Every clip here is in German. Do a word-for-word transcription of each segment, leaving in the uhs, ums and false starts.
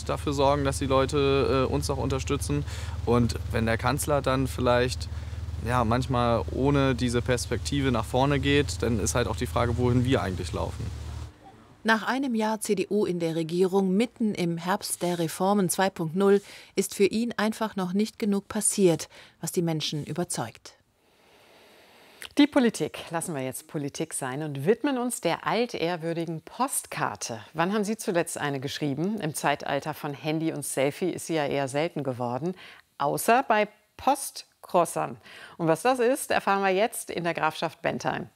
und dafür sorgen, dass die Leute äh, uns auch unterstützen. Und wenn der Kanzler dann vielleicht ja, manchmal ohne diese Perspektive nach vorne geht, dann ist halt auch die Frage, wohin wir eigentlich laufen. Nach einem Jahr C D U in der Regierung, mitten im Herbst der Reformen zwei Punkt null, ist für ihn einfach noch nicht genug passiert, was die Menschen überzeugt. Die Politik lassen wir jetzt Politik sein und widmen uns der altehrwürdigen Postkarte. Wann haben Sie zuletzt eine geschrieben? Im Zeitalter von Handy und Selfie ist sie ja eher selten geworden, außer bei Postcrossern. Und was das ist, erfahren wir jetzt in der Grafschaft Bentheim.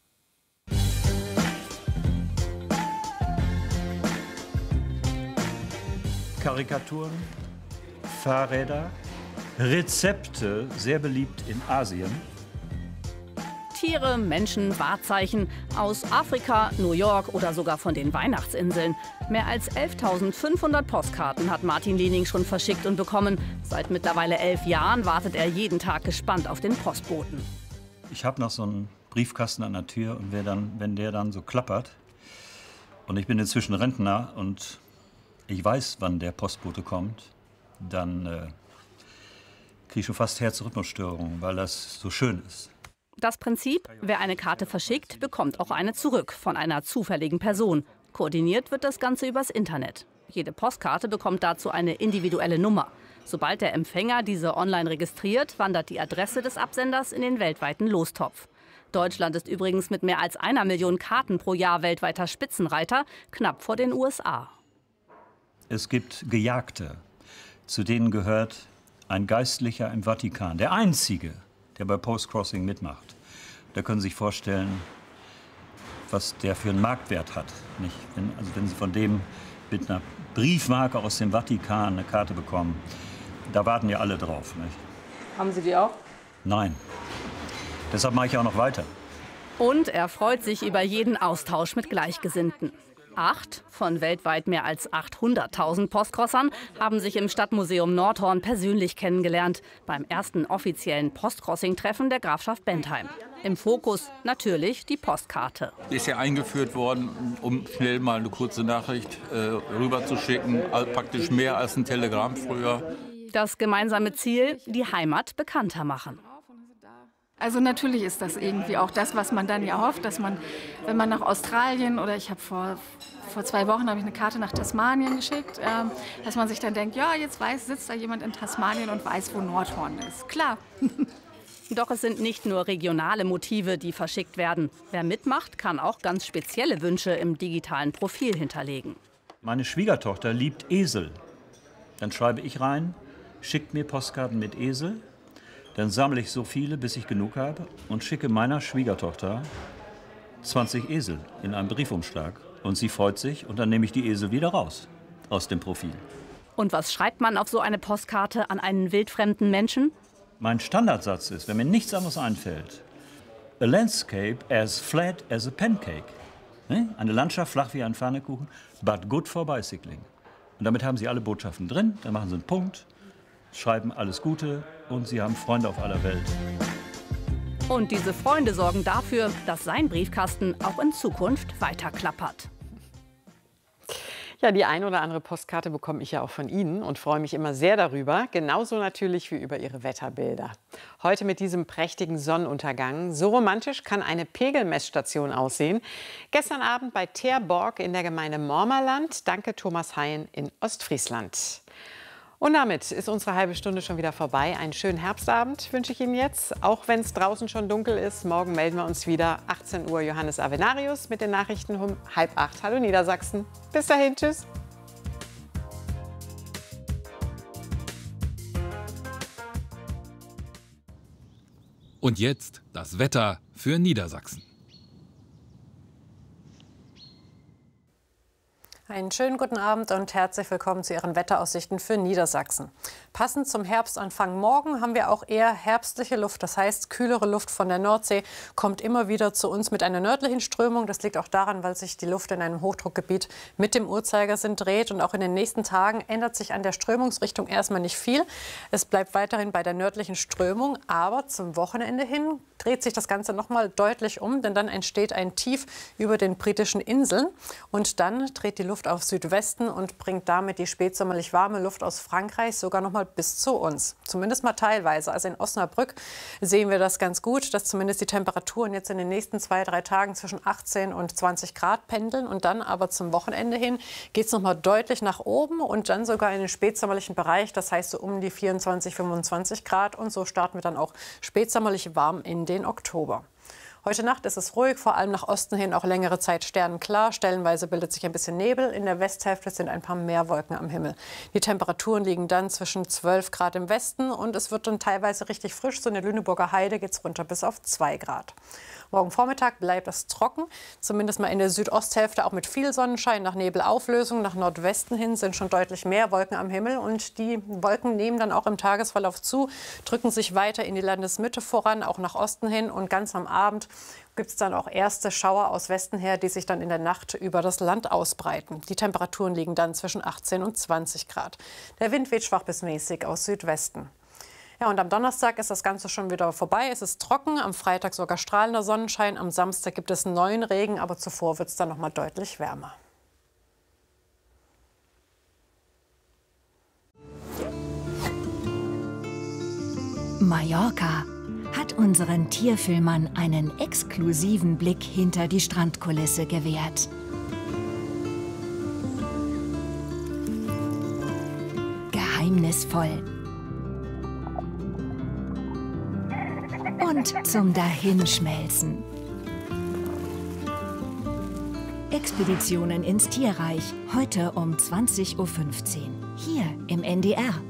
Karikaturen, Fahrräder, Rezepte, sehr beliebt in Asien. Tiere, Menschen, Wahrzeichen aus Afrika, New York oder sogar von den Weihnachtsinseln. Mehr als elftausendfünfhundert Postkarten hat Martin Lehning schon verschickt und bekommen. Seit mittlerweile elf Jahren wartet er jeden Tag gespannt auf den Postboten. Ich habe noch so einen Briefkasten an der Tür und wer dann, wenn der dann so klappert und ich bin inzwischen Rentner und ich weiß, wann der Postbote kommt, dann äh, kriege ich schon fast Herzrhythmusstörungen, weil das so schön ist. Das Prinzip, wer eine Karte verschickt, bekommt auch eine zurück von einer zufälligen Person. Koordiniert wird das Ganze übers Internet. Jede Postkarte bekommt dazu eine individuelle Nummer. Sobald der Empfänger diese online registriert, wandert die Adresse des Absenders in den weltweiten Lostopf. Deutschland ist übrigens mit mehr als einer Million Karten pro Jahr weltweiter Spitzenreiter, knapp vor den U S A. Es gibt Gejagte, zu denen gehört ein Geistlicher im Vatikan, der einzige, der bei Postcrossing mitmacht. Da können Sie sich vorstellen, was der für einen Marktwert hat. Nicht? Wenn, also wenn Sie von dem mit einer Briefmarke aus dem Vatikan eine Karte bekommen, da warten ja alle drauf. Nicht? Haben Sie die auch? Nein. Deshalb mache ich auch noch weiter. Und er freut sich über jeden Austausch mit Gleichgesinnten. Acht von weltweit mehr als achthunderttausend Postcrossern haben sich im Stadtmuseum Nordhorn persönlich kennengelernt. Beim ersten offiziellen Postcrossing-Treffen der Grafschaft Bentheim. Im Fokus natürlich die Postkarte. Ist ja eingeführt worden, um schnell mal eine kurze Nachricht äh, rüberzuschicken. Also praktisch mehr als ein Telegramm früher. Das gemeinsame Ziel, die Heimat bekannter machen. Also natürlich ist das irgendwie auch das, was man dann ja hofft, dass man, wenn man nach Australien oder ich habe vor, vor zwei Wochen habe ich eine Karte nach Tasmanien geschickt, äh, dass man sich dann denkt, ja, jetzt weiß, sitzt da jemand in Tasmanien und weiß, wo Nordhorn ist. Klar. Doch es sind nicht nur regionale Motive, die verschickt werden. Wer mitmacht, kann auch ganz spezielle Wünsche im digitalen Profil hinterlegen. Meine Schwiegertochter liebt Esel. Dann schreibe ich rein, schickt mir Postkarten mit Esel. Dann sammle ich so viele, bis ich genug habe und schicke meiner Schwiegertochter zwanzig Esel in einem Briefumschlag. Und sie freut sich und dann nehme ich die Esel wieder raus aus dem Profil. Und was schreibt man auf so eine Postkarte an einen wildfremden Menschen? Mein Standardsatz ist, wenn mir nichts anderes einfällt, a landscape as flat as a pancake. Ne? Eine Landschaft flach wie ein Pfannekuchen, but good for bicycling. Und damit haben Sie alle Botschaften drin, dann machen Sie einen Punkt, schreiben alles Gute und Sie haben Freunde auf aller Welt. Und diese Freunde sorgen dafür, dass sein Briefkasten auch in Zukunft weiter klappert. Ja, die ein oder andere Postkarte bekomme ich ja auch von Ihnen und freue mich immer sehr darüber. Genauso natürlich wie über Ihre Wetterbilder. Heute mit diesem prächtigen Sonnenuntergang. So romantisch kann eine Pegelmessstation aussehen. Gestern Abend bei Terborg in der Gemeinde Mormerland. Danke Thomas Hein in Ostfriesland. Und damit ist unsere halbe Stunde schon wieder vorbei. Einen schönen Herbstabend wünsche ich Ihnen jetzt, auch wenn es draußen schon dunkel ist. Morgen melden wir uns wieder, achtzehn Uhr, Johannes Avenarius mit den Nachrichten um halb acht. Hallo Niedersachsen. Bis dahin, tschüss. Und jetzt das Wetter für Niedersachsen. Einen schönen guten Abend und herzlich willkommen zu Ihren Wetteraussichten für Niedersachsen. Passend zum Herbstanfang morgen haben wir auch eher herbstliche Luft. Das heißt, kühlere Luft von der Nordsee kommt immer wieder zu uns mit einer nördlichen Strömung. Das liegt auch daran, weil sich die Luft in einem Hochdruckgebiet mit dem Uhrzeigersinn dreht. Und auch in den nächsten Tagen ändert sich an der Strömungsrichtung erstmal nicht viel. Es bleibt weiterhin bei der nördlichen Strömung. Aber zum Wochenende hin dreht sich das Ganze noch mal deutlich um. Denn dann entsteht ein Tief über den britischen Inseln. Und dann dreht die Luft Luft auf Südwesten und bringt damit die spätsommerlich warme Luft aus Frankreich sogar noch mal bis zu uns. Zumindest mal teilweise. Also in Osnabrück sehen wir das ganz gut, dass zumindest die Temperaturen jetzt in den nächsten zwei, drei Tagen zwischen achtzehn und zwanzig Grad pendeln. Und dann aber zum Wochenende hin geht es noch mal deutlich nach oben und dann sogar in den spätsommerlichen Bereich. Das heißt so um die vierundzwanzig, fünfundzwanzig Grad. Und so starten wir dann auch spätsommerlich warm in den Oktober. Heute Nacht ist es ruhig, vor allem nach Osten hin auch längere Zeit sternenklar. Stellenweise bildet sich ein bisschen Nebel. In der Westhälfte sind ein paar mehr Wolken am Himmel. Die Temperaturen liegen dann zwischen zwölf Grad im Westen und es wird dann teilweise richtig frisch. So in der Lüneburger Heide geht es runter bis auf zwei Grad. Morgen Vormittag bleibt es trocken, zumindest mal in der Südosthälfte auch mit viel Sonnenschein. Nach Nebelauflösung nach Nordwesten hin sind schon deutlich mehr Wolken am Himmel. Und die Wolken nehmen dann auch im Tagesverlauf zu, drücken sich weiter in die Landesmitte voran, auch nach Osten hin. Und ganz am Abend gibt es dann auch erste Schauer aus Westen her, die sich dann in der Nacht über das Land ausbreiten. Die Temperaturen liegen dann zwischen achtzehn und zwanzig Grad. Der Wind weht schwach bis mäßig aus Südwesten. Ja, und am Donnerstag ist das Ganze schon wieder vorbei. Es ist trocken, am Freitag sogar strahlender Sonnenschein. Am Samstag gibt es neuen Regen, aber zuvor wird es dann noch mal deutlich wärmer. Mallorca hat unseren Tierfilmern einen exklusiven Blick hinter die Strandkulisse gewährt. Geheimnisvoll und zum Dahinschmelzen. Expeditionen ins Tierreich, heute um zwanzig Uhr fünfzehn, hier im N D R.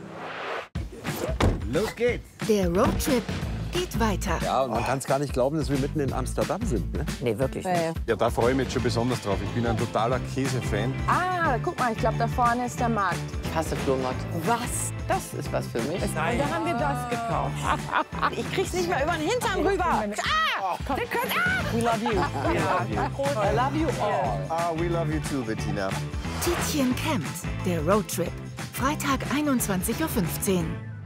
Los geht's! Der Roadtrip geht weiter. Ja, und man kann es gar nicht glauben, dass wir mitten in Amsterdam sind. Ne? Nee, wirklich nicht. Ja, da freue ich mich jetzt schon besonders drauf. Ich bin ein totaler Käse-Fan. Ah, guck mal, ich glaube, da vorne ist der Markt. Ich hasse Flohmarkt. Was? Das ist was für mich. Nein. Und da haben wir das gekauft. Ich krieg's nicht mehr über den Hintern rüber. Ah! Der könnt, ah! We love you. We Ja. love you. I love you all. Ah, we love you too, Bettina. Tietjen campt, der Roadtrip. Freitag einundzwanzig Uhr fünfzehn.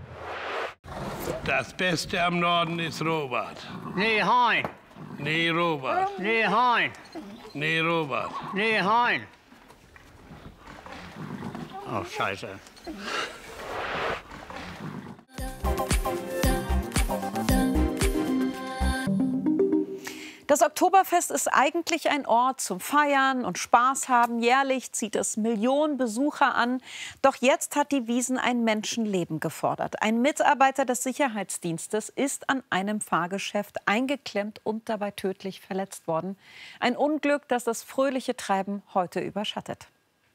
Das Beste am Norden ist Robert. Nee, Hein. Nee, Robert. Nee, Hein. Nee, Robert. Nee, Hein. Oh, Scheiße. Das Oktoberfest ist eigentlich ein Ort zum Feiern und Spaß haben. Jährlich zieht es Millionen Besucher an. Doch jetzt hat die Wiesn ein Menschenleben gefordert. Ein Mitarbeiter des Sicherheitsdienstes ist an einem Fahrgeschäft eingeklemmt und dabei tödlich verletzt worden. Ein Unglück, das das fröhliche Treiben heute überschattet.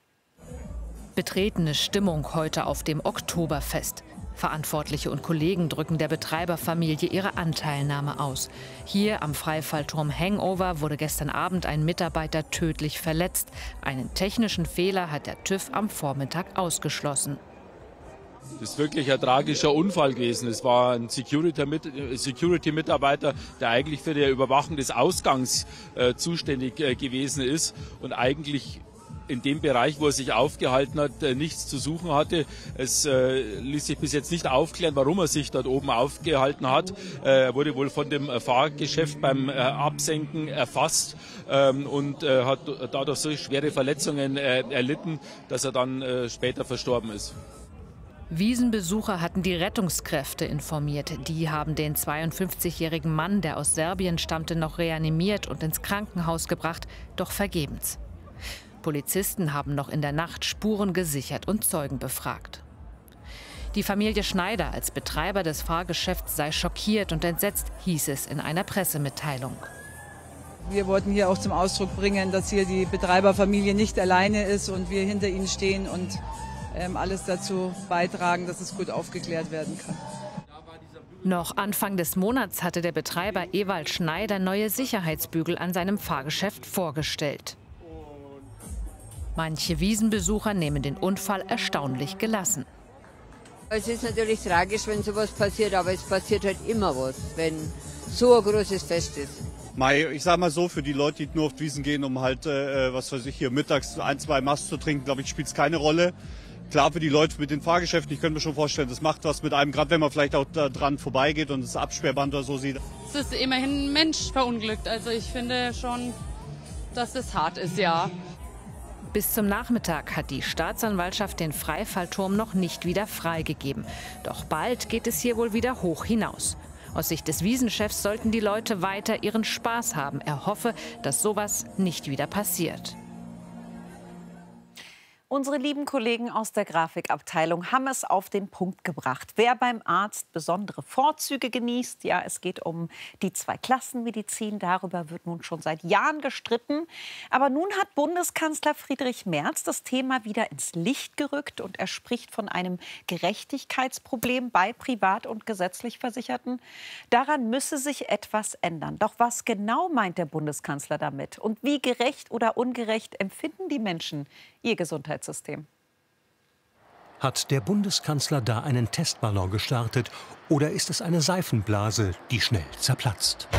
Betretene Stimmung heute auf dem Oktoberfest. Verantwortliche und Kollegen drücken der Betreiberfamilie ihre Anteilnahme aus. Hier am Freifallturm Hangover wurde gestern Abend ein Mitarbeiter tödlich verletzt. Einen technischen Fehler hat der TÜV am Vormittag ausgeschlossen. Das ist wirklich ein tragischer Unfall gewesen. Es war ein Security-Mitarbeiter, der eigentlich für die Überwachung des Ausgangs äh, zuständig äh, gewesen ist und eigentlich in dem Bereich, wo er sich aufgehalten hat, nichts zu suchen hatte. Es äh, ließ sich bis jetzt nicht aufklären, warum er sich dort oben aufgehalten hat. Er äh, wurde wohl von dem Fahrgeschäft beim äh, Absenken erfasst ähm, und äh, hat dadurch so schwere Verletzungen äh, erlitten, dass er dann äh, später verstorben ist. Wiesnbesucher hatten die Rettungskräfte informiert. Die haben den zweiundfünfzigjährigen Mann, der aus Serbien stammte, noch reanimiert und ins Krankenhaus gebracht, doch vergebens. Polizisten haben noch in der Nacht Spuren gesichert und Zeugen befragt. Die Familie Schneider als Betreiber des Fahrgeschäfts sei schockiert und entsetzt, hieß es in einer Pressemitteilung. Wir wollten hier auch zum Ausdruck bringen, dass hier die Betreiberfamilie nicht alleine ist und wir hinter ihnen stehen und ähm, alles dazu beitragen, dass es gut aufgeklärt werden kann. Noch Anfang des Monats hatte der Betreiber Ewald Schneider neue Sicherheitsbügel an seinem Fahrgeschäft vorgestellt. Manche Wiesnbesucher nehmen den Unfall erstaunlich gelassen. Es ist natürlich tragisch, wenn sowas passiert, aber es passiert halt immer was, wenn so ein großes Fest ist. Mai, ich sag mal so, für die Leute, die nur auf die Wiesn gehen, um halt, äh, was weiß ich, hier mittags ein, zwei Maß zu trinken, glaube ich, spielt es keine Rolle. Klar, für die Leute mit den Fahrgeschäften, ich könnte mir schon vorstellen, das macht was mit einem, gerade wenn man vielleicht auch da dran vorbeigeht und das Absperrband oder so sieht. Es ist immerhin ein Mensch verunglückt, also ich finde schon, dass es hart ist, ja. Bis zum Nachmittag hat die Staatsanwaltschaft den Freifallturm noch nicht wieder freigegeben. Doch bald geht es hier wohl wieder hoch hinaus. Aus Sicht des Wiesenchefs sollten die Leute weiter ihren Spaß haben. Er hoffe, dass sowas nicht wieder passiert. Unsere lieben Kollegen aus der Grafikabteilung haben es auf den Punkt gebracht. Wer beim Arzt besondere Vorzüge genießt, ja, es geht um die Zweiklassenmedizin. Darüber wird nun schon seit Jahren gestritten. Aber nun hat Bundeskanzler Friedrich Merz das Thema wieder ins Licht gerückt und er spricht von einem Gerechtigkeitsproblem bei privat und gesetzlich Versicherten. Daran müsse sich etwas ändern. Doch was genau meint der Bundeskanzler damit? Und wie gerecht oder ungerecht empfinden die Menschen ihr Gesundheitssystem? Hat der Bundeskanzler da einen Testballon gestartet oder ist es eine Seifenblase, die schnell zerplatzt?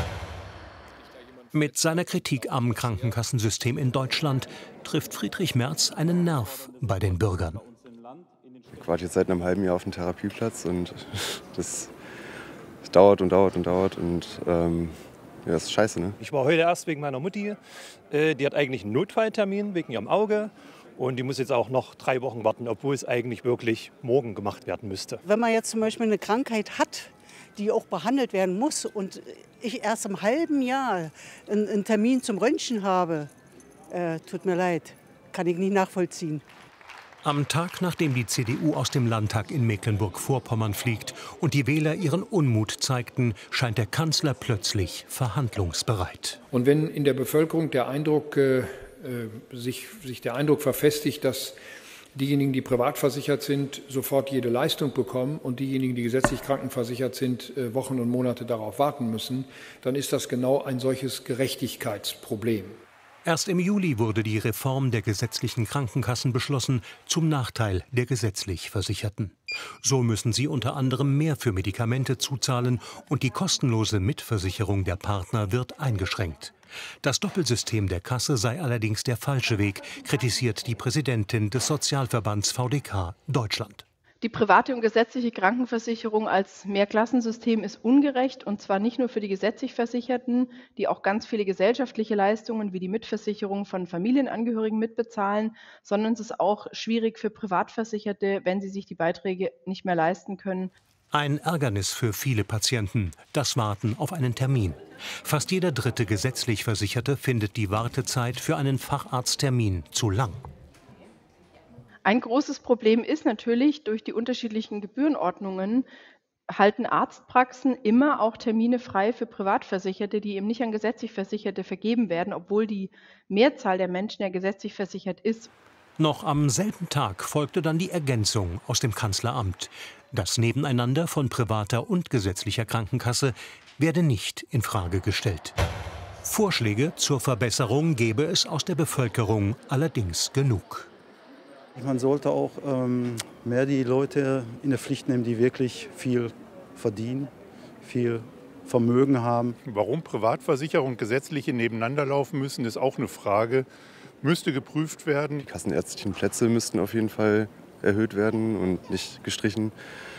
Mit seiner Kritik am Krankenkassensystem in Deutschland trifft Friedrich Merz einen Nerv bei den Bürgern. Ich warte jetzt seit einem halben Jahr auf den Therapieplatz und das, das dauert und dauert und dauert und ähm, ja, das ist scheiße, ne? Ich war heute erst wegen meiner Mutti, äh, die hat eigentlich einen Notfalltermin wegen ihrem Auge. Und die muss jetzt auch noch drei Wochen warten, obwohl es eigentlich wirklich morgen gemacht werden müsste. Wenn man jetzt zum Beispiel eine Krankheit hat, die auch behandelt werden muss und ich erst im halben Jahr einen, einen Termin zum Röntgen habe, äh, tut mir leid, kann ich nicht nachvollziehen. Am Tag, nachdem die C D U aus dem Landtag in Mecklenburg-Vorpommern fliegt und die Wähler ihren Unmut zeigten, scheint der Kanzler plötzlich verhandlungsbereit. Und wenn in der Bevölkerung der Eindruck äh, Sich, sich der Eindruck verfestigt, dass diejenigen, die privat versichert sind, sofort jede Leistung bekommen und diejenigen, die gesetzlich krankenversichert sind, Wochen und Monate darauf warten müssen, dann ist das genau ein solches Gerechtigkeitsproblem. Erst im Juli wurde die Reform der gesetzlichen Krankenkassen beschlossen, zum Nachteil der gesetzlich Versicherten. So müssen sie unter anderem mehr für Medikamente zuzahlen und die kostenlose Mitversicherung der Partner wird eingeschränkt. Das Doppelsystem der Kasse sei allerdings der falsche Weg, kritisiert die Präsidentin des Sozialverbands V D K Deutschland. Die private und gesetzliche Krankenversicherung als Mehrklassensystem ist ungerecht, und zwar nicht nur für die gesetzlich Versicherten, die auch ganz viele gesellschaftliche Leistungen wie die Mitversicherung von Familienangehörigen mitbezahlen, sondern es ist auch schwierig für Privatversicherte, wenn sie sich die Beiträge nicht mehr leisten können. Ein Ärgernis für viele Patienten, das Warten auf einen Termin. Fast jeder dritte gesetzlich Versicherte findet die Wartezeit für einen Facharzttermin zu lang. Ein großes Problem ist natürlich, durch die unterschiedlichen Gebührenordnungen halten Arztpraxen immer auch Termine frei für Privatversicherte, die eben nicht an gesetzlich Versicherte vergeben werden, obwohl die Mehrzahl der Menschen ja gesetzlich versichert ist. Noch am selben Tag folgte dann die Ergänzung aus dem Kanzleramt. Das Nebeneinander von privater und gesetzlicher Krankenkasse werde nicht in Frage gestellt. Vorschläge zur Verbesserung gäbe es aus der Bevölkerung allerdings genug. Man sollte auch ähm, mehr die Leute in der Pflicht nehmen, die wirklich viel verdienen, viel Vermögen haben. Warum Privatversicherung und gesetzliche nebeneinander laufen müssen, ist auch eine Frage. Müsste geprüft werden. Die kassenärztlichen Plätze müssten auf jeden Fall erhöht werden und nicht gestrichen.